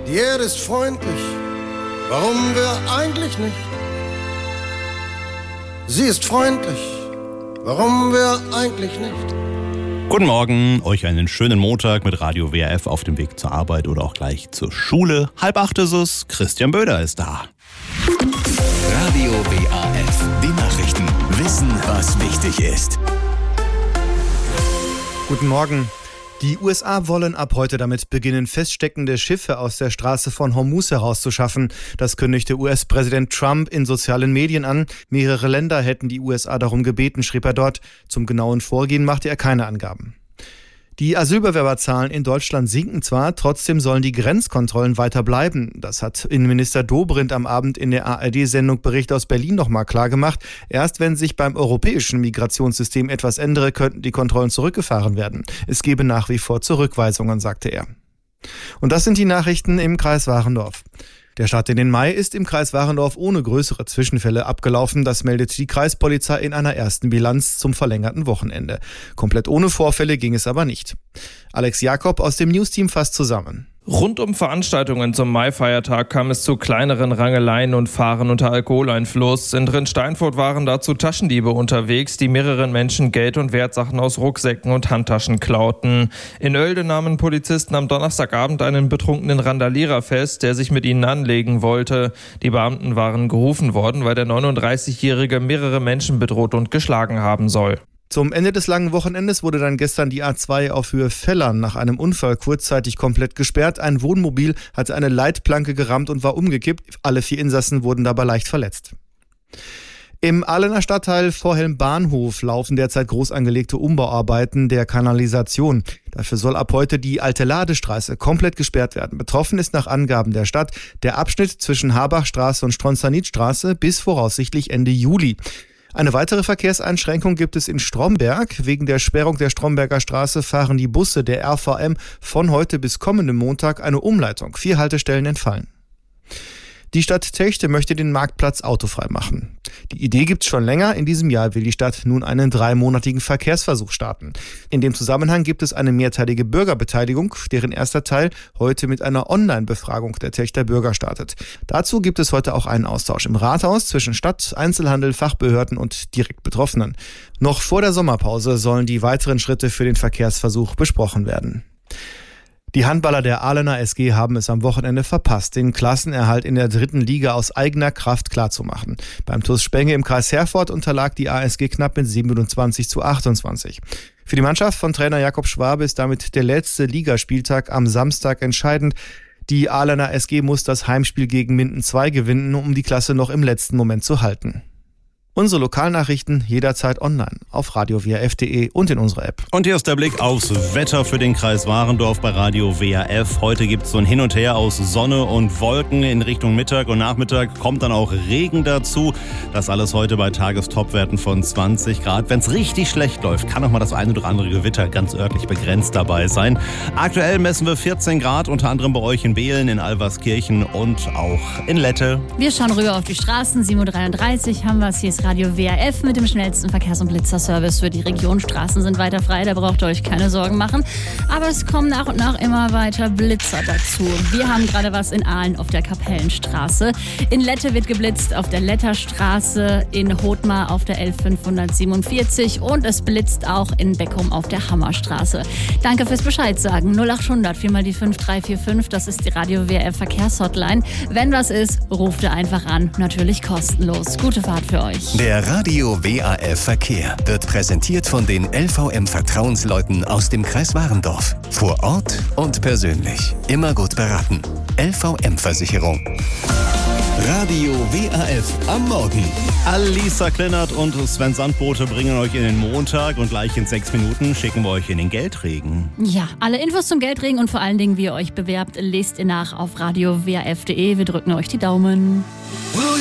Die Erde ist freundlich, warum wir eigentlich nicht? Sie ist freundlich, warum wir eigentlich nicht? Guten Morgen, euch einen schönen Montag mit Radio WRF auf dem Weg zur Arbeit oder auch gleich zur Schule. 7:30 ist es, Christian Böder ist da. Radio WRF, die Nachrichten. Wissen, was wichtig ist. Guten Morgen. Die USA wollen ab heute damit beginnen, feststeckende Schiffe aus der Straße von Hormuz herauszuschaffen. Das kündigte US-Präsident Trump in sozialen Medien an. Mehrere Länder hätten die USA darum gebeten, schrieb er dort. Zum genauen Vorgehen machte er keine Angaben. Die Asylbewerberzahlen in Deutschland sinken zwar, trotzdem sollen die Grenzkontrollen weiter bleiben. Das hat Innenminister Dobrindt am Abend in der ARD-Sendung Bericht aus Berlin nochmal klargemacht. Erst wenn sich beim europäischen Migrationssystem etwas ändere, könnten die Kontrollen zurückgefahren werden. Es gebe nach wie vor Zurückweisungen, sagte er. Und das sind die Nachrichten im Kreis Warendorf. Der Start in den Mai ist im Kreis Warendorf ohne größere Zwischenfälle abgelaufen. Das meldet die Kreispolizei in einer ersten Bilanz zum verlängerten Wochenende. Komplett ohne Vorfälle ging es aber nicht. Alex Jakob aus dem Newsteam fasst zusammen. Rund um Veranstaltungen zum Maifeiertag kam es zu kleineren Rangeleien und Fahren unter Alkoholeinfluss. In Drin-Steinfurt waren dazu Taschendiebe unterwegs, die mehreren Menschen Geld und Wertsachen aus Rucksäcken und Handtaschen klauten. In Oelde nahmen Polizisten am Donnerstagabend einen betrunkenen Randalierer fest, der sich mit ihnen anlegen wollte. Die Beamten waren gerufen worden, weil der 39-Jährige mehrere Menschen bedroht und geschlagen haben soll. Zum Ende des langen Wochenendes wurde dann gestern die A2 auf Höhe Vellern nach einem Unfall kurzzeitig komplett gesperrt. Ein Wohnmobil hatte eine Leitplanke gerammt und war umgekippt. Alle 4 Insassen wurden dabei leicht verletzt. Im Ahlener Stadtteil Vorhelm-Bahnhof laufen derzeit groß angelegte Umbauarbeiten der Kanalisation. Dafür soll ab heute die alte Ladestraße komplett gesperrt werden. Betroffen ist nach Angaben der Stadt der Abschnitt zwischen Habachstraße und Stronzanitstraße bis voraussichtlich Ende Juli. Eine weitere Verkehrseinschränkung gibt es in Stromberg. Wegen der Sperrung der Stromberger Straße fahren die Busse der RVM von heute bis kommenden Montag eine Umleitung. 4 Haltestellen entfallen. Die Stadt Techte möchte den Marktplatz autofrei machen. Die Idee gibt's schon länger. In diesem Jahr will die Stadt nun einen 3-monatigen Verkehrsversuch starten. In dem Zusammenhang gibt es eine mehrteilige Bürgerbeteiligung, deren erster Teil heute mit einer Online-Befragung der Techter Bürger startet. Dazu gibt es heute auch einen Austausch im Rathaus zwischen Stadt, Einzelhandel, Fachbehörden und direkt Betroffenen. Noch vor der Sommerpause sollen die weiteren Schritte für den Verkehrsversuch besprochen werden. Die Handballer der Ahlener SG haben es am Wochenende verpasst, den Klassenerhalt in der 3. Liga aus eigener Kraft klarzumachen. Beim TuS Spenge im Kreis Herford unterlag die ASG knapp mit 27:28. Für die Mannschaft von Trainer Jakob Schwabe ist damit der letzte Ligaspieltag am Samstag entscheidend. Die Ahlener SG muss das Heimspiel gegen Minden 2 gewinnen, um die Klasse noch im letzten Moment zu halten. Unsere Lokalnachrichten jederzeit online auf radiowrf.de und in unserer App. Und hier ist der Blick aufs Wetter für den Kreis Warendorf bei Radio WRF. Heute gibt es so ein Hin und Her aus Sonne und Wolken in Richtung Mittag und Nachmittag. Kommt dann auch Regen dazu. Das alles heute bei Tagestopwerten von 20 Grad. Wenn es richtig schlecht läuft, kann auch mal das eine oder andere Gewitter ganz örtlich begrenzt dabei sein. Aktuell messen wir 14 Grad, unter anderem bei euch in Behlen, in Alverskirchen und auch in Lette. Wir schauen rüber auf die Straßen. 7:33 Uhr haben wir es. Hier ist Radio WRF mit dem schnellsten Verkehrs- und Blitzerservice für die Region. Straßen sind weiter frei, da braucht ihr euch keine Sorgen machen. Aber es kommen nach und nach immer weiter Blitzer dazu. Wir haben gerade was in Ahlen auf der Kapellenstraße. In Lette wird geblitzt auf der Letterstraße, in Hothmar auf der L547 und es blitzt auch in Beckum auf der Hammerstraße. Danke fürs Bescheid sagen. 0800 4 mal die 5345, das ist die Radio WRF Verkehrshotline. Wenn was ist, ruft ihr einfach an. Natürlich kostenlos. Gute Fahrt für euch. Der Radio WRF Verkehr wird präsentiert von den LVM-Vertrauensleuten aus dem Kreis Warendorf. Vor Ort und persönlich. Immer gut beraten. LVM-Versicherung. Radio WRF am Morgen. Alisa Klennert und Sven Sandbote bringen euch in den Montag und gleich in 6 Minuten schicken wir euch in den Geldregen. Ja, alle Infos zum Geldregen und vor allen Dingen, wie ihr euch bewerbt, lest ihr nach auf radiowrf.de. Wir drücken euch die Daumen.